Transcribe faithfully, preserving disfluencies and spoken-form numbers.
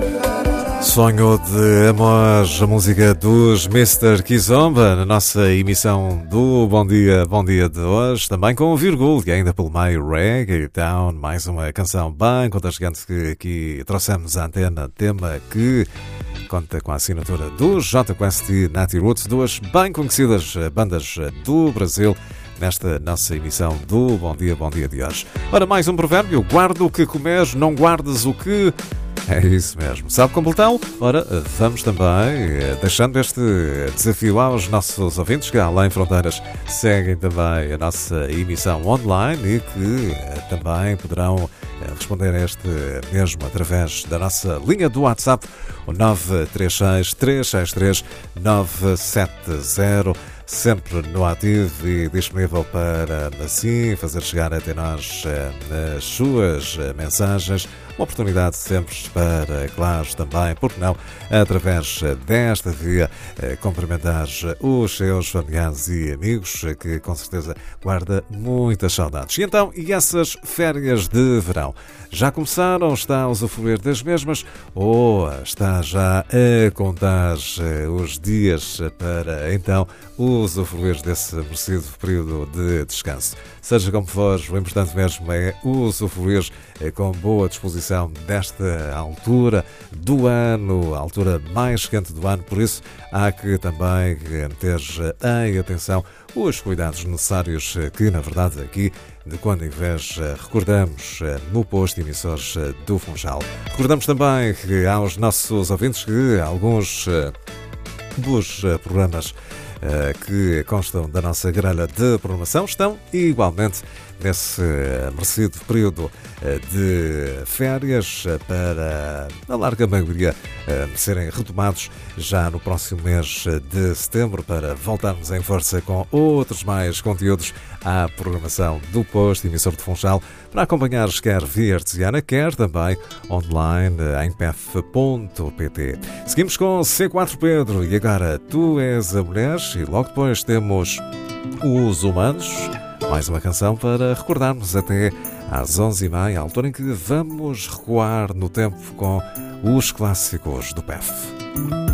Sonho de Amor, a música dos mister Kizomba, na nossa emissão do Bom Dia, Bom Dia de hoje, também com o vírgula e ainda pelo meio Reggae Town, mais uma canção bem contagiante que aqui trouxemos à antena, tema que conta com a assinatura do J Quest e Natty Roots, duas bem conhecidas bandas do Brasil, nesta nossa emissão do Bom Dia, Bom Dia de hoje. Ora, mais um provérbio: guarda o que comes, não guardes o que... É isso mesmo. Sabe completá-lo? Ora, vamos também deixando este desafio aos nossos ouvintes que, além fronteiras, seguem também a nossa emissão online e que também poderão responder a este mesmo através da nossa linha do WhatsApp, o nove três seis, três seis três, nove sete zero, sempre no ativo e disponível para, assim, fazer chegar até nós as suas mensagens. Uma oportunidade sempre para, claro, também, porque não, através desta via, cumprimentar os seus familiares e amigos, que com certeza guarda muitas saudades. E então, e essas férias de verão? Já começaram? Está a usufruir das mesmas? Ou está já a contar os dias para, então, usufruir desse merecido período de descanso? Seja como for, o importante mesmo é usufruir com boa disposição desta altura do ano, a altura mais quente do ano, por isso há que também ter em atenção os cuidados necessários que, na verdade, aqui, de quando em vez, recordamos no posto de emissores do Funchal. Recordamos também que aos nossos ouvintes que alguns dos programas que constam da nossa grelha de programação estão igualmente nesse merecido período de férias para, a larga maioria, serem retomados já no próximo mês de setembro para voltarmos em força com outros mais conteúdos à programação do posto emissor de Funchal para acompanhar quer via artesiana, quer também online em p f ponto p t. Seguimos com C quatro Pedro e agora Tu És a Mulher e logo depois temos Os Humanos. Mais uma canção para recordarmos até às onze e meia, a altura em que vamos recuar no tempo com os clássicos do P E F.